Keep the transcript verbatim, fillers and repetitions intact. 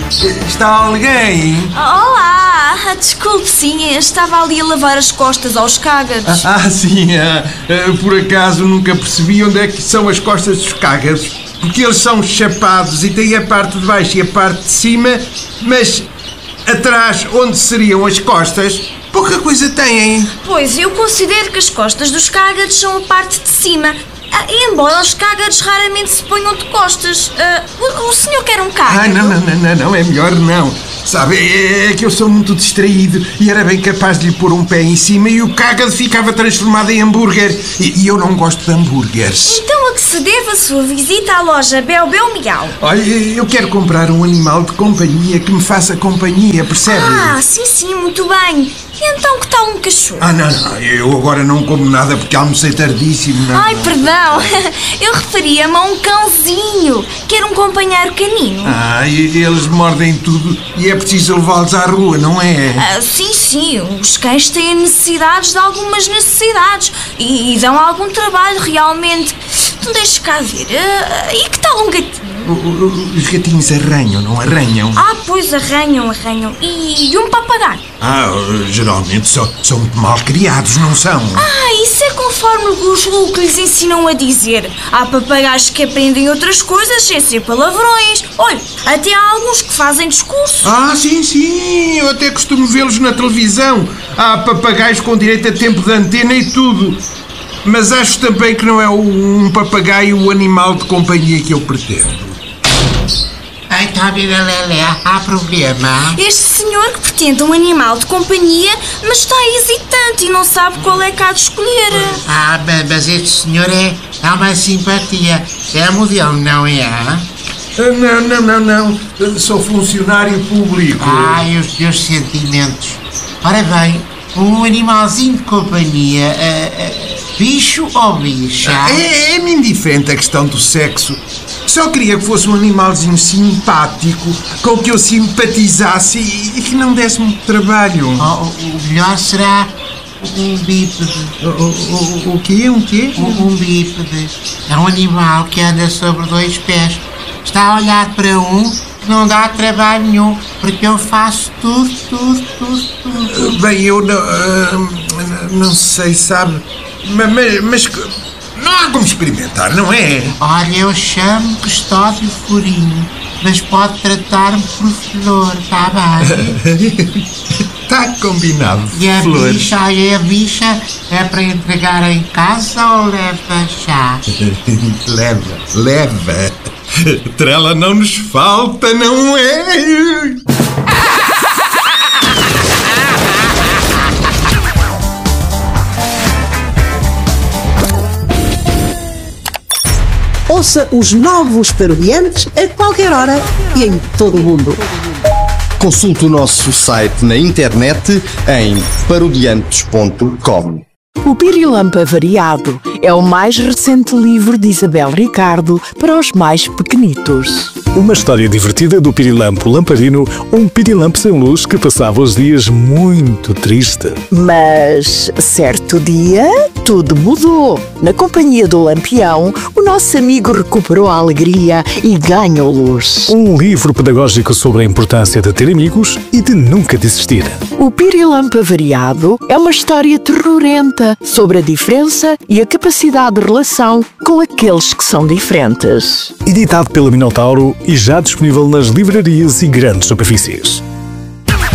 Está alguém? Olá! Desculpe, sim, estava ali a lavar as costas aos cágados. Ah, ah sim, ah, ah, por acaso nunca percebi onde é que são as costas dos cágados, porque eles são chapados e têm a parte de baixo e a parte de cima, mas atrás, onde seriam as costas, pouca coisa têm. Pois, eu considero que as costas dos cágados são a parte de cima. Ah, embora os cágados raramente se ponham de costas. Ah, o, o senhor quer um cágado? Ah, não, não, não, não, não, é melhor não. Sabe, é, é que eu sou muito distraído e era bem capaz de lhe pôr um pé em cima e o cágado ficava transformado em hambúrguer. E, e eu não gosto de hambúrgueres. Então a que se deve a sua visita à loja Bel Bel Miau? Olha, eu quero comprar um animal de companhia que me faça companhia, percebe? Ah, sim, sim, muito bem. E então que tal um cachorro? Ah, não, não, eu agora não como nada porque almocei tardíssimo. Não. Ai, perdão, eu referia-me a um cãozinho. Quer um companheiro canino? Ah, e eles mordem tudo e é preciso levá-los à rua, não é? Ah, sim, sim, os cães têm necessidades de algumas necessidades e, e dão algum trabalho realmente. Então deixa cá ver, ah, e que tal um gatinho? Os gatinhos arranham, não arranham? Ah, pois arranham, arranham. E, e um papagaio? Ah, geralmente são, são muito mal criados, não são? Ah, isso é conforme os, o que lhes ensinam a dizer. Há papagaios que aprendem outras coisas sem ser palavrões. Olha, até há alguns que fazem discursos. Ah, sim, sim, eu até costumo vê-los na televisão. Há papagaios com direito a tempo de antena e tudo. Mas acho também que não é um papagaio o animal de companhia que eu pretendo. Então, Vila Lelé, há problema? Este senhor que pretende um animal de companhia, mas está hesitante e não sabe qual é que há de escolher. Ah, mas este senhor é, é uma simpatia. É modelo, não é? Não, não, não, não. Sou funcionário público. Ah, e os teus sentimentos. Ora bem, um animalzinho de companhia, uh, uh, bicho ou bicha? É, é-me indiferente a questão do sexo. Só queria que fosse um animalzinho simpático, com que eu simpatizasse e, e que não desse muito trabalho. Oh, o melhor será um bípede. O, o, o quê? Um quê? Um, um bípede. É um animal que anda sobre dois pés. Está a olhar para um que não dá trabalho nenhum, porque eu faço tudo, tudo, tudo, tudo. Bem, eu não, uh, não sei, sabe, mas, mas, mas não há como experimentar, não é? Olha, eu chamo Custódio Furinho, mas pode tratar-me por Flor, está bem? Está combinado, E a Flor. bicha, e a bicha é para entregar em casa ou leva já? Leva, leva. Trela não nos falta, não é? Ouça os novos Parodiantes a qualquer hora e em todo o mundo. Consulte o nosso site na internet em parodiantes ponto com. O Pirilampo Avariado é o mais recente livro de Isabel Ricardo para os mais pequenitos. Uma história divertida do Pirilampo Lamparino, um pirilampo sem luz que passava os dias muito triste. Mas, certo dia, tudo mudou. Na companhia do Lampião, o nosso amigo recuperou a alegria e ganhou luz. Um livro pedagógico sobre a importância de ter amigos e de nunca desistir. O Pirilampo Avariado é uma história terrorenta sobre a diferença e a capacidade de relação com aqueles que são diferentes. Editado pela Minotauro e já disponível nas livrarias e grandes superfícies.